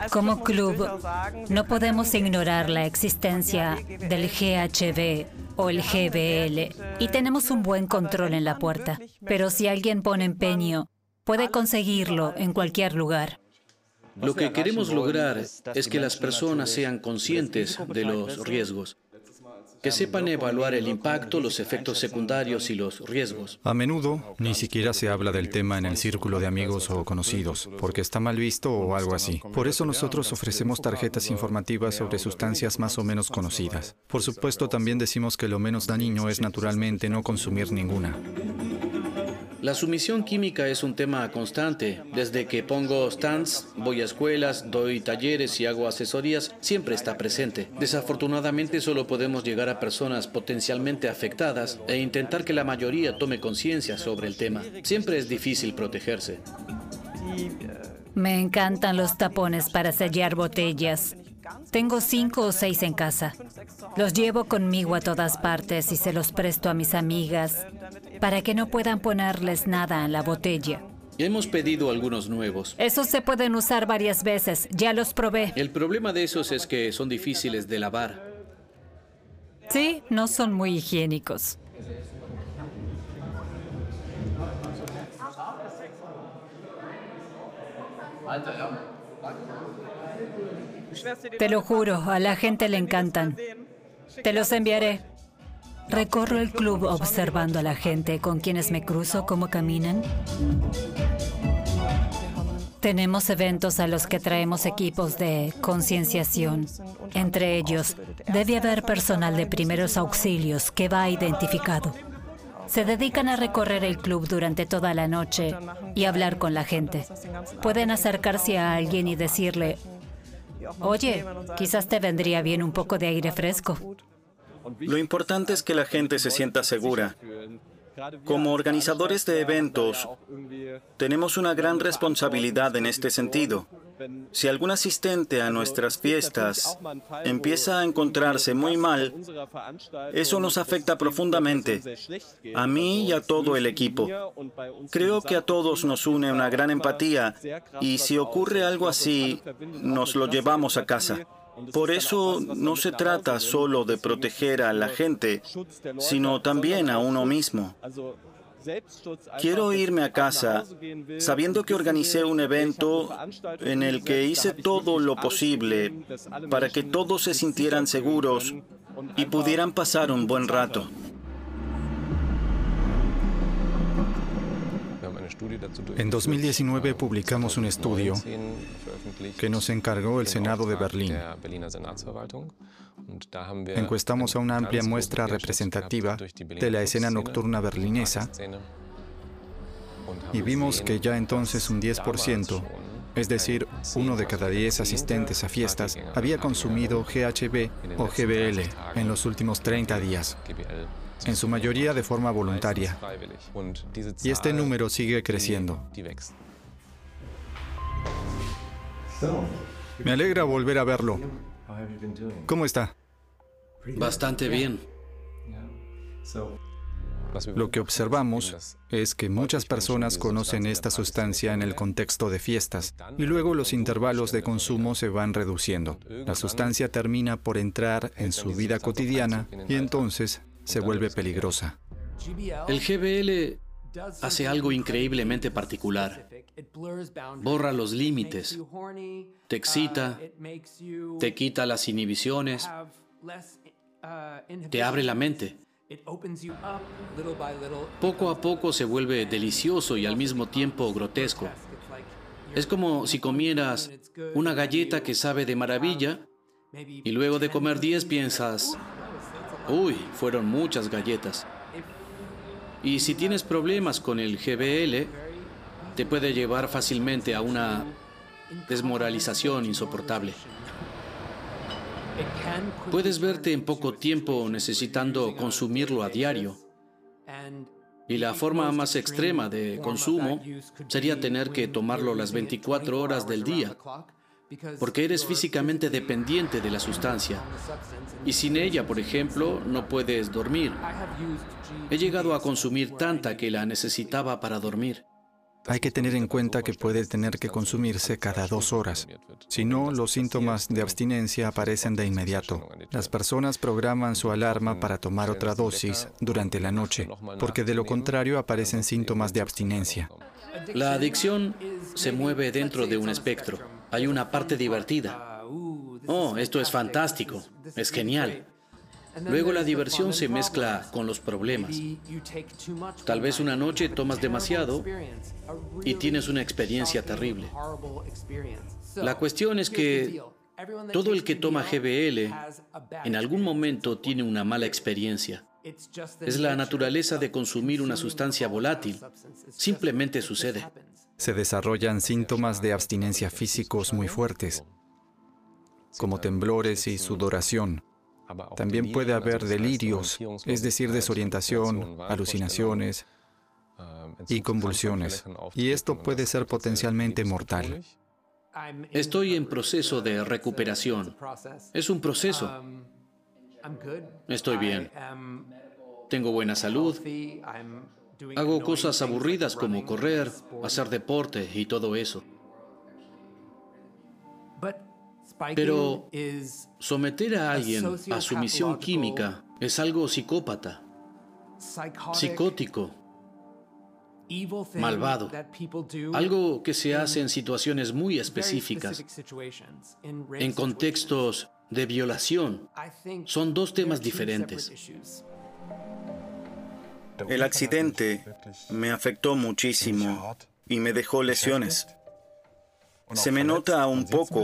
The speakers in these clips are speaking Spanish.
Como club, no podemos ignorar la existencia del GHB o el GBL y tenemos un buen control en la puerta. Pero si alguien pone empeño, puede conseguirlo en cualquier lugar. Lo que queremos lograr es que las personas sean conscientes de los riesgos, que sepan evaluar el impacto, los efectos secundarios y los riesgos. A menudo ni siquiera se habla del tema en el círculo de amigos o conocidos, porque está mal visto o algo así. Por eso nosotros ofrecemos tarjetas informativas sobre sustancias más o menos conocidas. Por supuesto, también decimos que lo menos dañino es naturalmente no consumir ninguna. La sumisión química es un tema constante. Desde que pongo stands, voy a escuelas, doy talleres y hago asesorías, siempre está presente. Desafortunadamente solo podemos llegar a personas potencialmente afectadas e intentar que la mayoría tome conciencia sobre el tema. Siempre es difícil protegerse. Me encantan los tapones para sellar botellas. Tengo 5 o 6 en casa. Los llevo conmigo a todas partes y se los presto a mis amigas para que no puedan ponerles nada en la botella. Hemos pedido algunos nuevos. Esos se pueden usar varias veces, ya los probé. El problema de esos es que son difíciles de lavar. Sí, no son muy higiénicos. Te lo juro, a la gente le encantan. Te los enviaré. Recorro el club observando a la gente con quienes me cruzo, cómo caminan. Tenemos eventos a los que traemos equipos de concienciación. Entre ellos, debe haber personal de primeros auxilios que va identificado. Se dedican a recorrer el club durante toda la noche y hablar con la gente. Pueden acercarse a alguien y decirle: oye, quizás te vendría bien un poco de aire fresco. Lo importante es que la gente se sienta segura. Como organizadores de eventos, tenemos una gran responsabilidad en este sentido. Si algún asistente a nuestras fiestas empieza a encontrarse muy mal, eso nos afecta profundamente, a mí y a todo el equipo. Creo que a todos nos une una gran empatía y si ocurre algo así, nos lo llevamos a casa. Por eso no se trata solo de proteger a la gente, sino también a uno mismo. Quiero irme a casa sabiendo que organicé un evento en el que hice todo lo posible para que todos se sintieran seguros y pudieran pasar un buen rato. En 2019 publicamos un estudio que nos encargó el Senado de Berlín. Encuestamos a una amplia muestra representativa de la escena nocturna berlinesa y vimos que ya entonces un 10%, es decir, 1 de cada 10 asistentes a fiestas, había consumido GHB o GBL en los últimos 30 días. En su mayoría de forma voluntaria. Y este número sigue creciendo. Me alegra volver a verlo. ¿Cómo está? Bastante bien. Lo que observamos es que muchas personas conocen esta sustancia en el contexto de fiestas y luego los intervalos de consumo se van reduciendo. La sustancia termina por entrar en su vida cotidiana y entonces se vuelve peligrosa. El GBL hace algo increíblemente particular. Borra los límites, te excita, te quita las inhibiciones, te abre la mente. Poco a poco se vuelve delicioso y al mismo tiempo grotesco. Es como si comieras una galleta que sabe de maravilla y luego de comer 10 piensas: uy, fueron muchas galletas. Y si tienes problemas con el GBL, te puede llevar fácilmente a una desmoralización insoportable. Puedes verte en poco tiempo necesitando consumirlo a diario. Y la forma más extrema de consumo sería tener que tomarlo las 24 horas del día, porque eres físicamente dependiente de la sustancia. Y sin ella, por ejemplo, no puedes dormir. He llegado a consumir tanta que la necesitaba para dormir. Hay que tener en cuenta que puede tener que consumirse cada 2 horas. Si no, los síntomas de abstinencia aparecen de inmediato. Las personas programan su alarma para tomar otra dosis durante la noche, porque de lo contrario aparecen síntomas de abstinencia. La adicción se mueve dentro de un espectro. Hay una parte divertida. Oh, esto es fantástico, es genial. Luego la diversión se mezcla con los problemas. Tal vez una noche tomas demasiado y tienes una experiencia terrible. La cuestión es que todo el que toma GBL en algún momento tiene una mala experiencia. Es la naturaleza de consumir una sustancia volátil. Simplemente sucede. Se desarrollan síntomas de abstinencia físicos muy fuertes, como temblores y sudoración. También puede haber delirios, es decir, desorientación, alucinaciones y convulsiones. Y esto puede ser potencialmente mortal. Estoy en proceso de recuperación. Es un proceso. Estoy bien. Tengo buena salud. Hago cosas aburridas como correr, hacer deporte y todo eso. Pero someter a alguien a sumisión química es algo psicópata, psicótico, malvado, algo que se hace en situaciones muy específicas, en contextos de violación. Son 2 temas diferentes. El accidente me afectó muchísimo y me dejó lesiones. Se me nota un poco.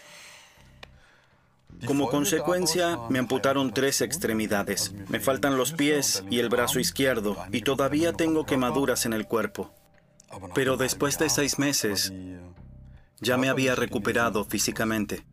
Como consecuencia, me amputaron 3 extremidades. Me faltan los pies y el brazo izquierdo, y todavía tengo quemaduras en el cuerpo. Pero después de 6 meses, ya me había recuperado físicamente.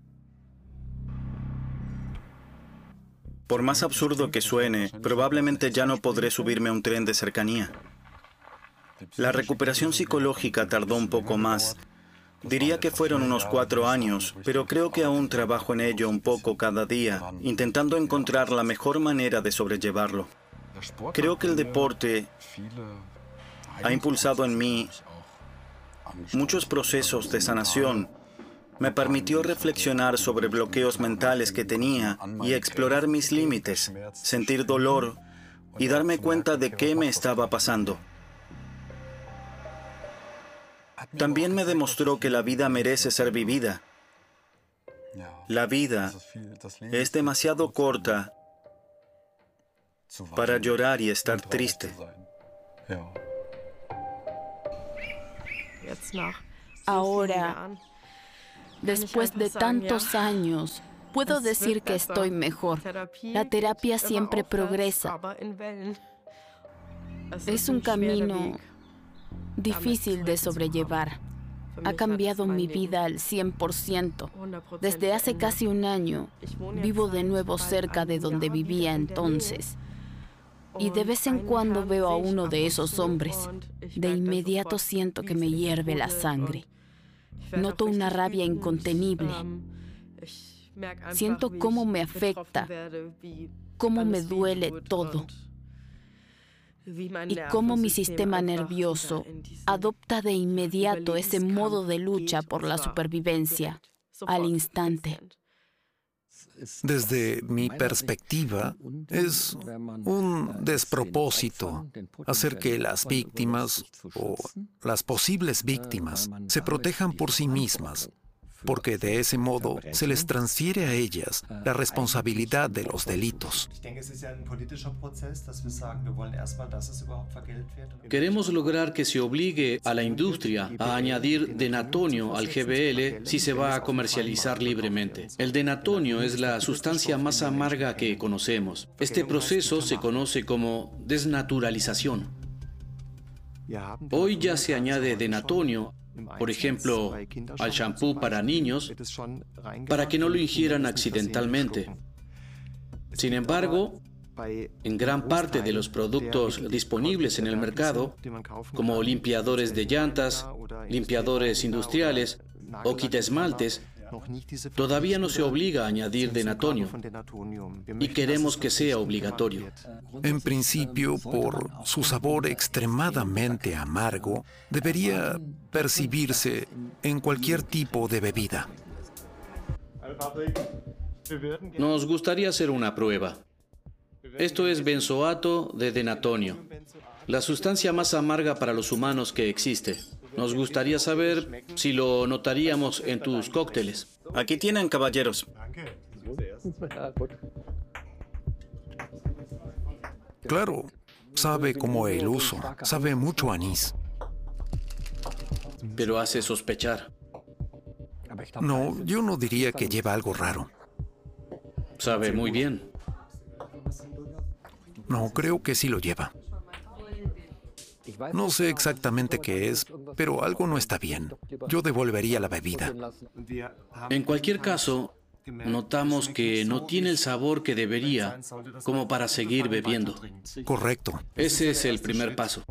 Por más absurdo que suene, probablemente ya no podré subirme a un tren de cercanía. La recuperación psicológica tardó un poco más. Diría que fueron unos 4 años, pero creo que aún trabajo en ello un poco cada día, intentando encontrar la mejor manera de sobrellevarlo. Creo que el deporte ha impulsado en mí muchos procesos de sanación. Me permitió reflexionar sobre bloqueos mentales que tenía y explorar mis límites, sentir dolor y darme cuenta de qué me estaba pasando. También me demostró que la vida merece ser vivida. La vida es demasiado corta para llorar y estar triste. Ahora, después de tantos años, puedo decir que estoy mejor. La terapia siempre progresa. Es un camino difícil de sobrellevar. Ha cambiado mi vida al 100%. Desde hace casi un año, vivo de nuevo cerca de donde vivía entonces. Y de vez en cuando veo a uno de esos hombres. De inmediato siento que me hierve la sangre. Noto una rabia incontenible. Siento cómo me afecta, cómo me duele todo. Y cómo mi sistema nervioso adopta de inmediato ese modo de lucha por la supervivencia al instante. Desde mi perspectiva, es un despropósito hacer que las víctimas o las posibles víctimas se protejan por sí mismas, porque de ese modo se les transfiere a ellas la responsabilidad de los delitos. Queremos lograr que se obligue a la industria a añadir denatonio al GBL si se va a comercializar libremente. El denatonio es la sustancia más amarga que conocemos. Este proceso se conoce como desnaturalización. Hoy ya se añade denatonio, por ejemplo, al shampoo para niños, para que no lo ingieran accidentalmente. Sin embargo, en gran parte de los productos disponibles en el mercado, como limpiadores de llantas, limpiadores industriales o quitaesmaltes, Todavía no se obliga a añadir denatonio y queremos que sea obligatorio. En principio, por su sabor extremadamente amargo, debería percibirse en cualquier tipo de bebida. Nos gustaría hacer una prueba. Esto es benzoato de denatonio, la sustancia más amarga para los humanos que existe. Nos gustaría saber si lo notaríamos en tus cócteles. Aquí tienen, caballeros. Claro, sabe como el uso, sabe mucho a anís. Pero hace sospechar. No, yo no diría que lleva algo raro. Sabe muy bien. No, creo que sí lo lleva. No sé exactamente qué es, pero algo no está bien. Yo devolvería la bebida. En cualquier caso, notamos que no tiene el sabor que debería como para seguir bebiendo. Correcto. Ese es el primer paso.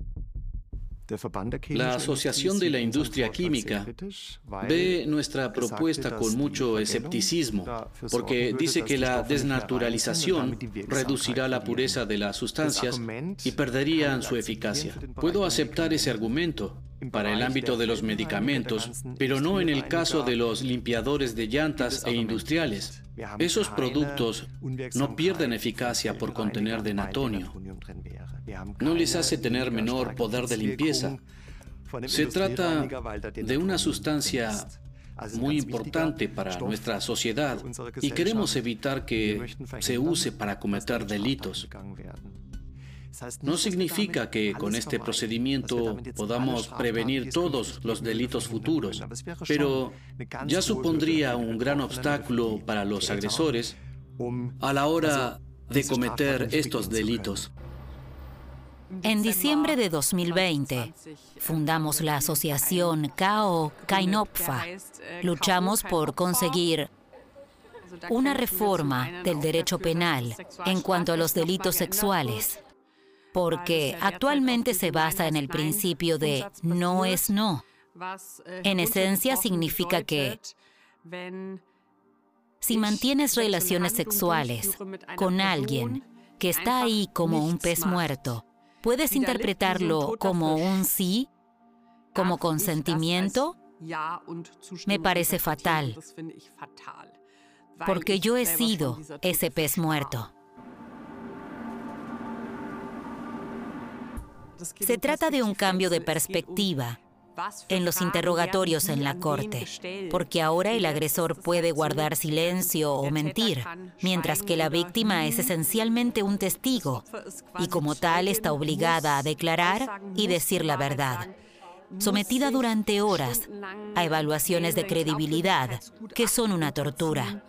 La Asociación de la Industria Química ve nuestra propuesta con mucho escepticismo, porque dice que la desnaturalización reducirá la pureza de las sustancias y perderían su eficacia. Puedo aceptar ese argumento para el ámbito de los medicamentos, pero no en el caso de los limpiadores de llantas e industriales. Esos productos no pierden eficacia por contener denatonio. No les hace tener menor poder de limpieza. Se trata de una sustancia muy importante para nuestra sociedad y queremos evitar que se use para cometer delitos. No significa que con este procedimiento podamos prevenir todos los delitos futuros, pero ya supondría un gran obstáculo para los agresores a la hora de cometer estos delitos. En diciembre de 2020, fundamos la asociación KO Kainopfa. Luchamos por conseguir una reforma del derecho penal en cuanto a los delitos sexuales, porque actualmente se basa en el principio de no es no. En esencia significa que si mantienes relaciones sexuales con alguien que está ahí como un pez muerto, puedes interpretarlo como un sí, como consentimiento. Me parece fatal, porque yo he sido ese pez muerto. Se trata de un cambio de perspectiva en los interrogatorios en la corte, porque ahora el agresor puede guardar silencio o mentir, mientras que la víctima es esencialmente un testigo y como tal está obligada a declarar y decir la verdad, sometida durante horas a evaluaciones de credibilidad, que son una tortura.